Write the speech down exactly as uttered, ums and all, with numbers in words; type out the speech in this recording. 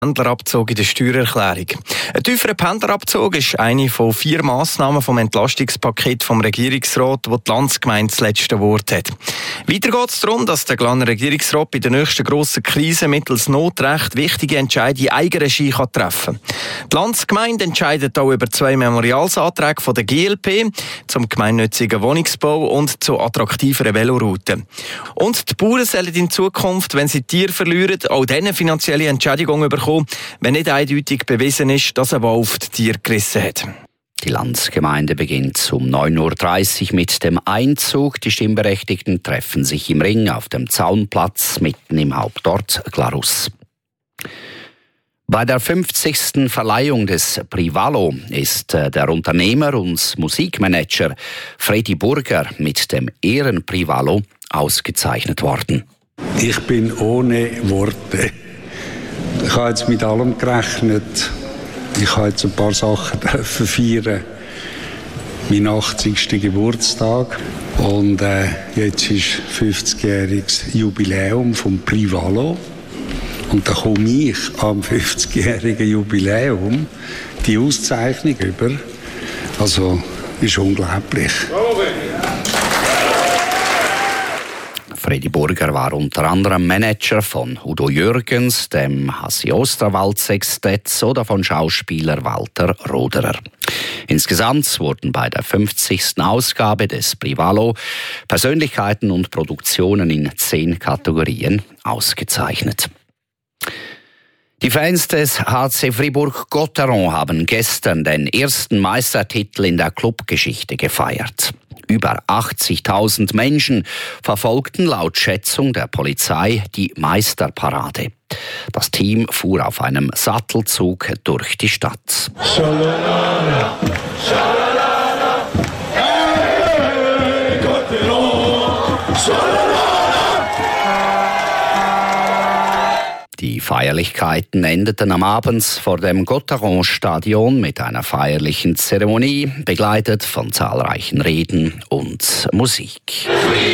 Pendlerabzug in der Steuererklärung. Ein tieferer Pendlerabzug ist eine von vier Massnahmen vom Entlastungspaket vom Regierungsrat, wo die Landsgemeinde das letzte Wort hat. Weiter geht es darum, dass der Glarner Regierungsrat bei der nächsten grossen Krise mittels Notrecht wichtige Entscheidungen in Eigenregie treffen kann. Die Landsgemeinde entscheidet auch über zwei Memorialsanträge von der G L P zum gemeinnützigen Wohnungsbau und zu attraktiveren Velorouten. Und die Bauern sollen in Zukunft, wenn sie Tiere verlieren, auch diese finanzielle Entschädigung bekommen, wenn nicht eindeutig bewiesen ist, dass ein Wolf das Tier gerissen hat. Die Landsgemeinde beginnt um neun Uhr dreißig mit dem Einzug. Die Stimmberechtigten treffen sich im Ring auf dem Zaunplatz mitten im Hauptort Glarus. Bei der fünfzigsten Verleihung des Privalo ist der Unternehmer und Musikmanager Fredi Burger mit dem Ehrenprivalo ausgezeichnet worden. Ich bin ohne Worte. Ich habe jetzt mit allem gerechnet. Ich habe jetzt ein paar Sachen feiern. Mein achtzigsten Geburtstag. Und äh, jetzt ist fünfzigjähriges Jubiläum vom Privalo. Und da komme ich am fünfzigjährigen Jubiläum die Auszeichnung über. Also, ist unglaublich. Fredi Burger war unter anderem Manager von Udo Jürgens, dem Hassi Osterwald Sextett oder von Schauspieler Walter Roderer. Insgesamt wurden bei der fünfzigsten Ausgabe des Privalo Persönlichkeiten und Produktionen in zehn Kategorien ausgezeichnet. Die Fans des H C Fribourg-Gotteron haben gestern den ersten Meistertitel in der Clubgeschichte gefeiert. Über achtzigtausend Menschen verfolgten laut Schätzung der Polizei die Meisterparade. Das Team fuhr auf einem Sattelzug durch die Stadt. Schalalala, schalalala, hey, Gotteron, schalalala. Die Feierlichkeiten endeten am Abend vor dem Gotteron-Stadion mit einer feierlichen Zeremonie, begleitet von zahlreichen Reden und Musik.